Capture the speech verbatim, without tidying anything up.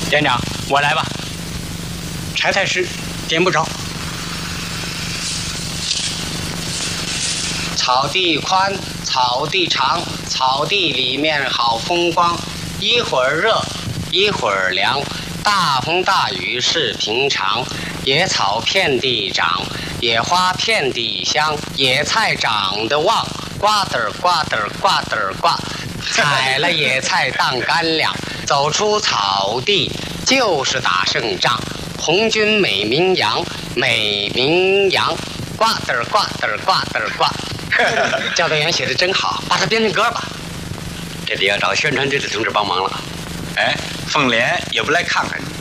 连长，我来吧。 柴太师，点不着。 草地宽，草地长，草地里面好风光，一会儿热，一会儿凉，大风大雨是平常。野草遍地长，野花遍地香，野菜长得旺，呱嘚呱嘚呱嘚呱，采了野菜当干粮，走出草地就是打胜仗。红军美名扬，美名扬，呱嘚呱嘚呱嘚呱。教导员写的真好，把它编成歌吧。 这得要找宣传队的同志帮忙了。 哎，凤莲也不来看看你。